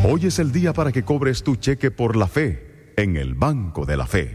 Hoy es el día para que cobres tu cheque por la fe en el Banco de la Fe.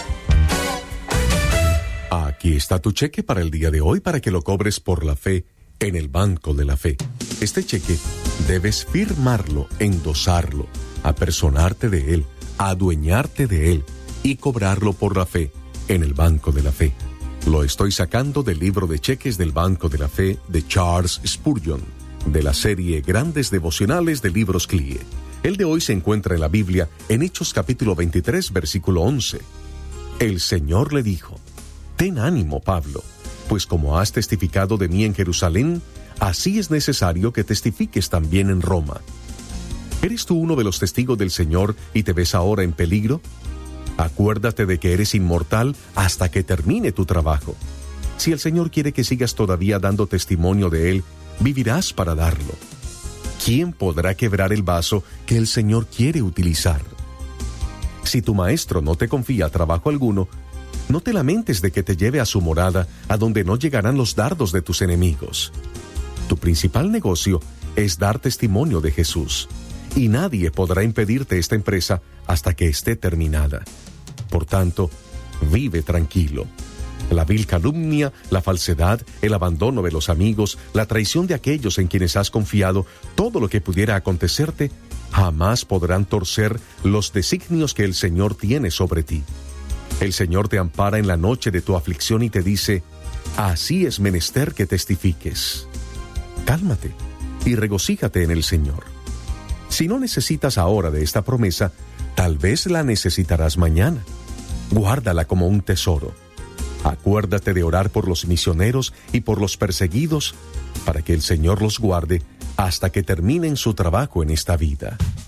Aquí está tu cheque para el día de hoy para que lo cobres por la fe en el Banco de la Fe. Este cheque debes firmarlo, endosarlo, apersonarte de él, adueñarte de él y cobrarlo por la fe en el Banco de la Fe. Lo estoy sacando del libro de cheques del Banco de la Fe de Charles Spurgeon, de la serie Grandes Devocionales de Libros CLIE. El de hoy se encuentra en la Biblia en Hechos capítulo 23, versículo 11. El Señor le dijo: Ten ánimo, Pablo, pues como has testificado de mí en Jerusalén, así es necesario que testifiques también en Roma. ¿Eres tú uno de los testigos del Señor y te ves ahora en peligro? Acuérdate de que eres inmortal hasta que termine tu trabajo. Si el Señor quiere que sigas todavía dando testimonio de Él, vivirás para darlo. ¿Quién podrá quebrar el vaso que el Señor quiere utilizar? Si tu maestro no te confía trabajo alguno, no te lamentes de que te lleve a su morada, a donde no llegarán los dardos de tus enemigos. Tu principal negocio es dar testimonio de Jesús, y nadie podrá impedirte esta empresa hasta que esté terminada. Por tanto, vive tranquilo. La vil calumnia, la falsedad, el abandono de los amigos, la traición de aquellos en quienes has confiado, todo lo que pudiera acontecerte, jamás podrán torcer los designios que el Señor tiene sobre ti. El Señor te ampara en la noche de tu aflicción y te dice: así es menester que testifiques. Cálmate y regocíjate en el Señor. Si no necesitas ahora de esta promesa, tal vez la necesitarás mañana. Guárdala como un tesoro. Acuérdate de orar por los misioneros y por los perseguidos, para que el Señor los guarde hasta que terminen su trabajo en esta vida.